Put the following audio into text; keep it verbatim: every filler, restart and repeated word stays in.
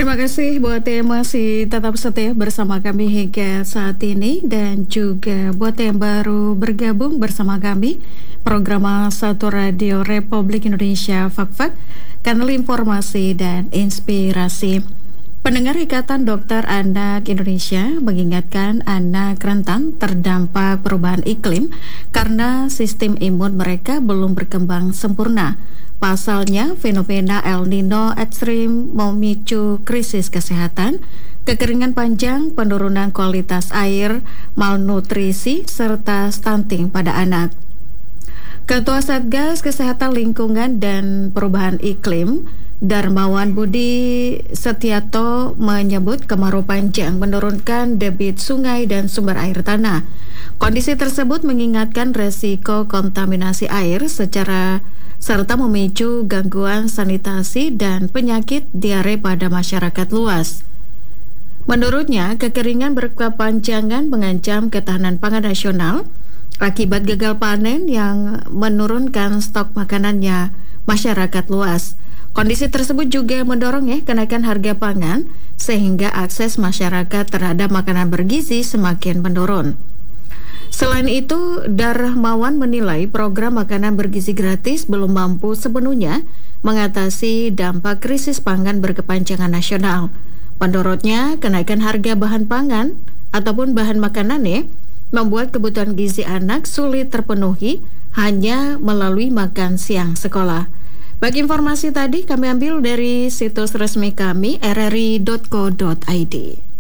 Terima kasih buat yang masih tetap setia bersama kami hingga saat ini, dan juga buat yang baru bergabung bersama kami program satu Radio Republik Indonesia Fak-Fak, kanal informasi dan inspirasi. Pendengar, Ikatan Dokter Anak Indonesia mengingatkan anak rentan terdampak perubahan iklim karena sistem imun mereka belum berkembang sempurna. Pasalnya, fenomena El Nino ekstrim memicu krisis kesehatan, kekeringan panjang, penurunan kualitas air, malnutrisi, serta stunting pada anak. Ketua Satgas Kesehatan Lingkungan dan Perubahan Iklim, Darmawan Budi Setiato, menyebut kemarau panjang menurunkan debit sungai dan sumber air tanah. Kondisi tersebut mengingatkan resiko kontaminasi air secara serta memicu gangguan sanitasi dan penyakit diare pada masyarakat luas. Menurutnya, kekeringan berkepanjangan mengancam ketahanan pangan nasional akibat gagal panen yang menurunkan stok makanannya masyarakat luas. Kondisi tersebut juga mendorong ya kenaikan harga pangan sehingga akses masyarakat terhadap makanan bergizi semakin menurun. Selain itu, Darmawan menilai program makanan bergizi gratis belum mampu sepenuhnya mengatasi dampak krisis pangan berkepanjangan nasional. Menurutnya, kenaikan harga bahan pangan ataupun bahan makanan ya, membuat kebutuhan gizi anak sulit terpenuhi hanya melalui makan siang sekolah. Bagi informasi tadi kami ambil dari situs resmi kami r r i dot co dot i d.